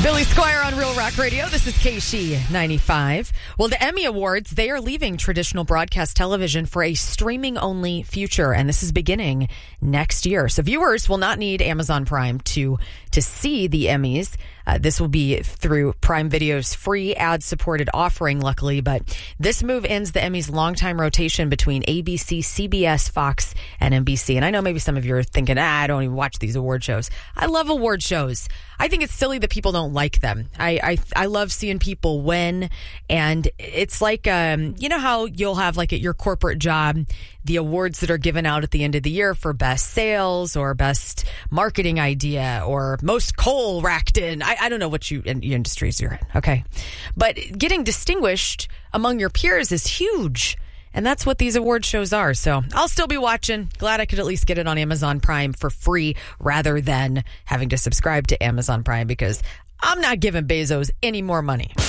Billy Squire on Real Rock Radio. This is KC95. Well, the Emmy Awards, they are leaving traditional broadcast television for a streaming-only future, and this is beginning next year. So viewers will not need Amazon Prime to see the Emmys. This will be through Prime Video's free ad-supported offering, luckily. But this move ends the Emmys' longtime rotation between ABC, CBS, Fox, and NBC. And I know maybe some of you are thinking, I don't even watch these award shows. I love award shows. I think it's silly that people don't like them. I love seeing people win. And it's like, you know how you'll have like at your corporate job, the awards that are given out at the end of the year for best sales or best marketing idea or most coal racked in. I don't know what industries you're in. Okay. But getting distinguished among your peers is huge. And that's what these award shows are. So I'll still be watching. Glad I could at least get it on Amazon Prime for free rather than having to subscribe to Amazon Prime because I'm not giving Bezos any more money.